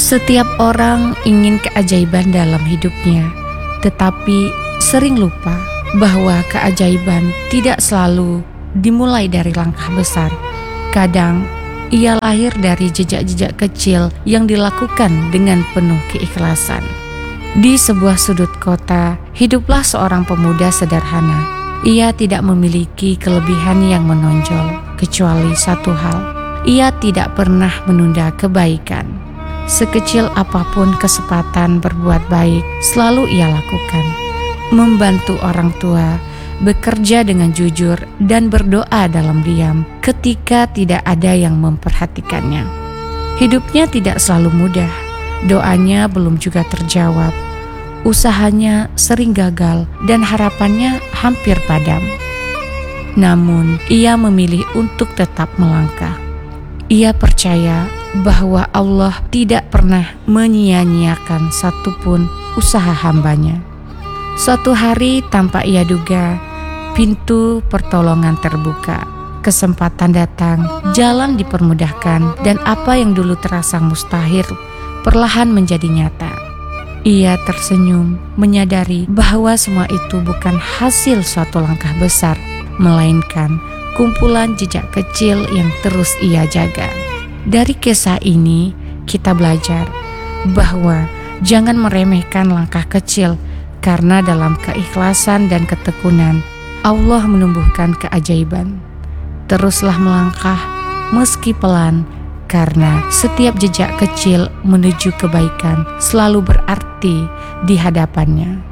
Setiap orang ingin keajaiban dalam hidupnya, tetapi sering lupa bahwa keajaiban tidak selalu dimulai dari langkah besar. Kadang ia lahir dari jejak-jejak kecil yang dilakukan dengan penuh keikhlasan. Di sebuah sudut kota, hiduplah seorang pemuda sederhana. Ia tidak memiliki kelebihan yang menonjol, kecuali satu hal: ia tidak pernah menunda kebaikan. Sekecil apapun kesempatan berbuat baik, selalu ia lakukan. Membantu orang tua, bekerja dengan jujur, dan berdoa dalam diam ketika tidak ada yang memperhatikannya. Hidupnya tidak selalu mudah, doanya belum juga terjawab. Usahanya sering gagal dan harapannya hampir padam. Namun, ia memilih untuk tetap melangkah. Ia percaya bahwa Allah tidak pernah menyia-nyiakan satupun usaha hambanya. Suatu hari tanpa ia duga, pintu pertolongan terbuka, kesempatan datang, jalan dipermudahkan, dan apa yang dulu terasa mustahil perlahan menjadi nyata. Ia tersenyum, menyadari bahwa semua itu bukan hasil suatu langkah besar, melainkan kumpulan jejak kecil yang terus ia jaga. Dari kisah ini, kita belajar bahwa jangan meremehkan langkah kecil, karena dalam keikhlasan dan ketekunan, Allah menumbuhkan keajaiban. Teruslah melangkah, meski pelan, karena setiap jejak kecil menuju kebaikan selalu berarti di hadapannya.